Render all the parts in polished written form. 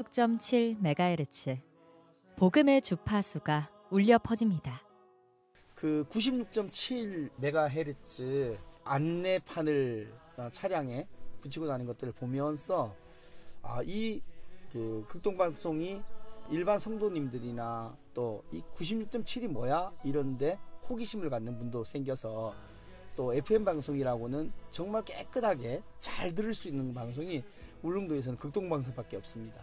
96.7MHz 복음의 주파수가 울려 퍼집니다. 그 96.7MHz 안내판을 차량에 붙이고 다니는 것들을 보면서 이 극동방송이 일반 성도님들이나 또 이 96.7이 뭐야? 이런데 호기심을 갖는 분도 생겨서 또 FM 방송이라고는 정말 깨끗하게 잘 들을 수 있는 방송이 울릉도에서는 극동방송밖에 없습니다.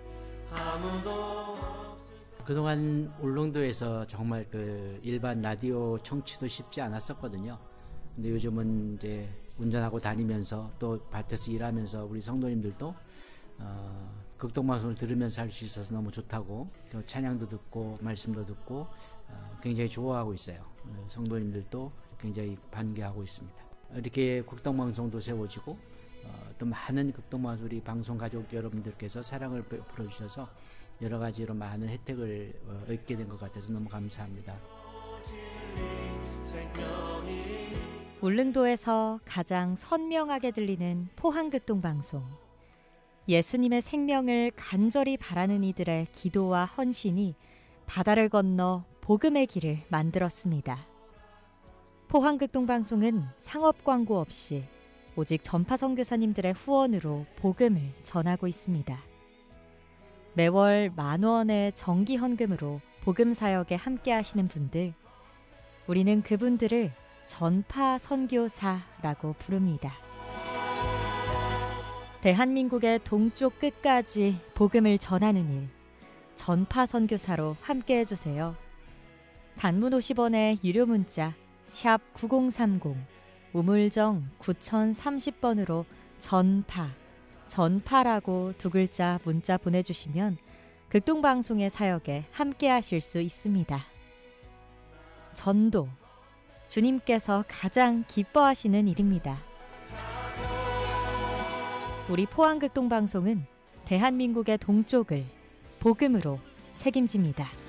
그동안 울릉도에서 정말 일반 라디오 청취도 쉽지 않았었거든요. 근데 요즘은 이제 운전하고 다니면서 또 밭에서 일하면서 우리 성도님들도 극동방송을 들으면서 할 수 있어서 너무 좋다고, 찬양도 듣고 말씀도 듣고 굉장히 좋아하고 있어요. 성도님들도 굉장히 반겨하고 있습니다. 이렇게 극동방송도 세워지고 또 많은 극동방송 우리 방송 가족 여러분들께서 사랑을 베풀어 주셔서 여러 가지로 많은 혜택을 얻게 된 것 같아서 너무 감사합니다. 울릉도에서 가장 선명하게 들리는 포항극동방송. 예수님의 생명을 간절히 바라는 이들의 기도와 헌신이 바다를 건너 복음의 길을 만들었습니다. 포항극동방송은 상업 광고 없이 오직 전파 선교사님들의 후원으로 복음을 전하고 있습니다. 매월 10,000원의 정기 헌금으로 복음 사역에 함께 하시는 분들, 우리는 그분들을 전파 선교사라고 부릅니다. 대한민국의 동쪽 끝까지 복음을 전하는 일, 전파 선교사로 함께 해주세요. 단문 50원의 유료 문자 샵 9030 우물정 9030번으로 전파라고 두 글자 문자 보내주시면 극동방송의 사역에 함께 하실 수 있습니다. 전도, 주님께서 가장 기뻐하시는 일입니다. 우리 포항극동방송은 대한민국의 동쪽을 복음으로 책임집니다.